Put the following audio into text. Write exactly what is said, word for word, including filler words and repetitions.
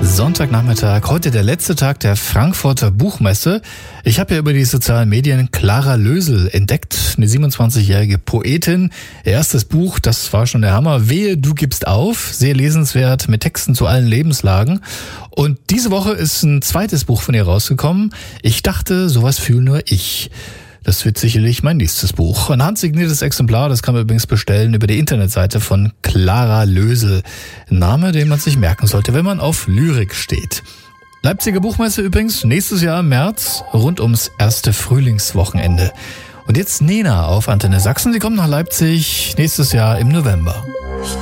Sonntagnachmittag, heute der letzte Tag der Frankfurter Buchmesse. Ich habe ja über die sozialen Medien Clara Lösel entdeckt, eine siebenundzwanzigjährige Poetin. Ihr erstes Buch, das war schon der Hammer. Wehe, du gibst auf. Sehr lesenswert, mit Texten zu allen Lebenslagen. Und diese Woche ist ein zweites Buch von ihr rausgekommen. Ich dachte, sowas fühle nur ich. Das wird sicherlich mein nächstes Buch. Ein handsigniertes Exemplar, das kann man übrigens bestellen über die Internetseite von Clara Lösel. Ein Name, den man sich merken sollte, wenn man auf Lyrik steht. Leipziger Buchmesse übrigens nächstes Jahr im März, rund ums erste Frühlingswochenende. Und jetzt Nena auf Antenne Sachsen. Sie kommt nach Leipzig nächstes Jahr im November.